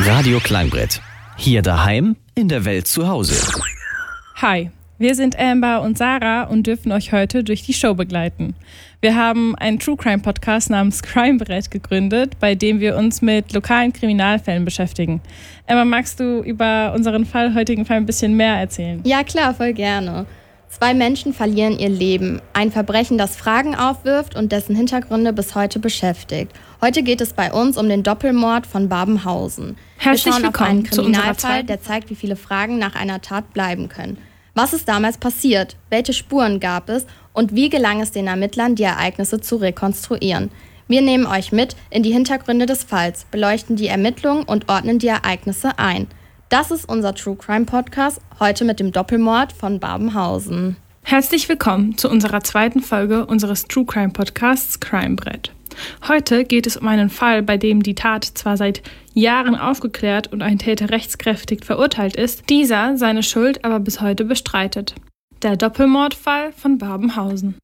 Radio Klangbrett. Hier daheim, in der Welt zu Hause. Hi, wir sind Amber und Sarah und dürfen euch heute durch die Show begleiten. Wir haben einen True Crime Podcast namens Crimebrett gegründet, bei dem wir uns mit lokalen Kriminalfällen beschäftigen. Amber, magst du über unseren heutigen Fall ein bisschen mehr erzählen? Ja klar, voll gerne. 2 Menschen verlieren ihr Leben. Ein Verbrechen, das Fragen aufwirft und dessen Hintergründe bis heute beschäftigt. Heute geht es bei uns um den Doppelmord von Babenhausen. Herzlich Wir schauen auf willkommen einen zu unserer Kriminalfall, der zeigt, wie viele Fragen nach einer Tat bleiben können. Was ist damals passiert? Welche Spuren gab es? Und wie gelang es den Ermittlern, die Ereignisse zu rekonstruieren? Wir nehmen euch mit in die Hintergründe des Falls, beleuchten die Ermittlungen und ordnen die Ereignisse ein. Das ist unser True Crime Podcast, heute mit dem Doppelmord von Babenhausen. Herzlich willkommen zu unserer 2. Folge unseres True Crime Podcasts Crimebrett. Heute geht es um einen Fall, bei dem die Tat zwar seit Jahren aufgeklärt und ein Täter rechtskräftig verurteilt ist, dieser seine Schuld aber bis heute bestreitet. Der Doppelmordfall von Babenhausen.